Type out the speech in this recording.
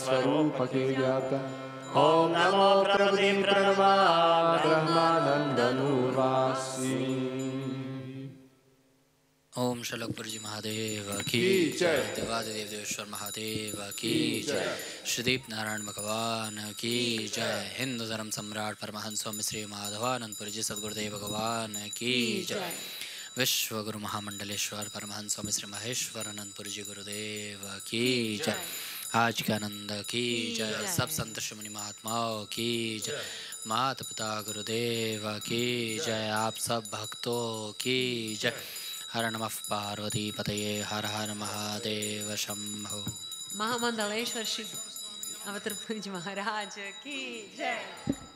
स्वरूप के ज्ञाता। ओम नमो प्रभुते प्रणवा ब्रह्मानंदनुवासी। ओम शलोकपुरजी महादेव की जय। देवादिदेव देवेश्वर महादेव की जय। श्रीदीप नारायण भगवान की जय। हिंदू धर्म सम्राट परमहंस स्वामी श्री माधवानंदपुरजी सद्गुरुदेव भगवान की जय। विश्व गुरु महामंडलेश्वर परमहंस स्वामी श्री महेश्वर आनंदपुरजी गुरुदेव की जय। आज के आनंद की जय। सब संत मुनि महात्माओं की जय। माता पिता गुरुदेव की जय। आप सब भक्तों की जय। हर नमः पार्वती पतये हर हर महादेव शंभो। महामंडलेश्वर श्री अवतारपुरजी महाराज की जय।